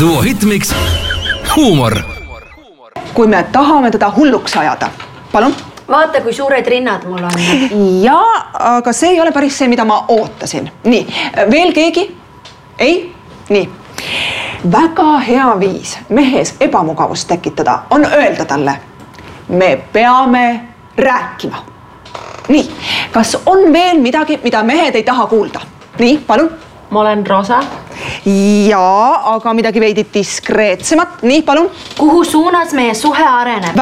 duo hitmiks huumor. Kui me tahame teda hulluks ajada. Palun? Vaata, kui suured rinnad mul on. Jaa, aga see ei ole päris see, mida ma ootasin. Nii, veel keegi? Ei? Nii. Väga hea viis mehes ebamugavust tekitada on öelda talle, me peame rääkima. Nii, kas on veel midagi, mida mehed ei taha kuulda? Nii, palun. Ma olen Rosa. Jaa, aga midagi veidi diskreetsemat. Nii, palun. Kuhu suunas meie suhe areneb?